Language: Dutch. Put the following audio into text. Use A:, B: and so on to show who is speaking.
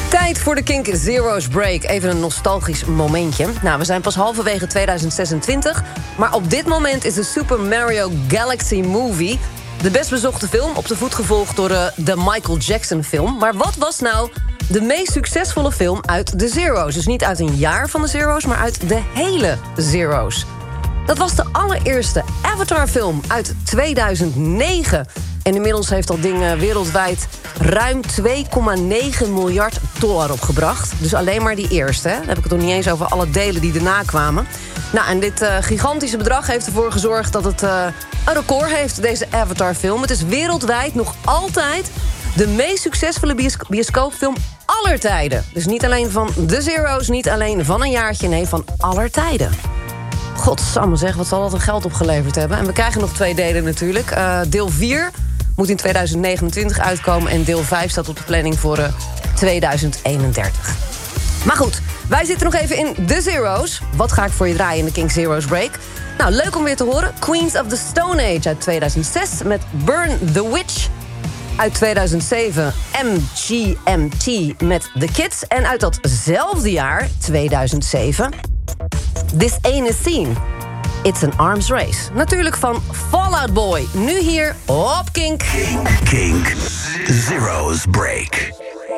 A: Tijd voor de Kink Zero's Break. Even een nostalgisch momentje. Nou, we zijn pas halverwege 2026. Maar op dit moment is de Super Mario Galaxy Movie de best bezochte film, op de voet gevolgd door de Michael Jackson film. Maar wat was nou de meest succesvolle film uit de Zero's? Dus niet uit een jaar van de Zero's, maar uit de hele Zero's. Dat was de allereerste Avatar-film uit 2009. En inmiddels heeft dat ding wereldwijd ruim 2,9 miljard dollar opgebracht. Dus alleen maar die eerste. Hè? Dan heb ik het nog niet eens over alle delen die erna kwamen. Nou, en dit gigantische bedrag heeft ervoor gezorgd dat het een record heeft, deze Avatar-film. Het is wereldwijd nog altijd de meest succesvolle bioscoopfilm aller tijden. Dus niet alleen van de Zero's, niet alleen van een jaartje, nee, van aller tijden. Godsamme zeg, wat zal dat een geld opgeleverd hebben. En we krijgen nog 2 delen natuurlijk. Deel 4 moet in 2029 uitkomen en deel 5 staat op de planning voor 2031. Maar goed, wij zitten nog even in de Zero's. Wat ga ik voor je draaien in de King Zero's Break? Nou, leuk om weer te horen. Queens of the Stone Age uit 2006 met Burn the Witch. Uit 2007 MGMT met The Kids. En uit datzelfde jaar, 2007... This Ain't a Scene. It's an Arms Race. Natuurlijk van Fall Out Boy. Nu hier op Kink.
B: Kink Zero's Break.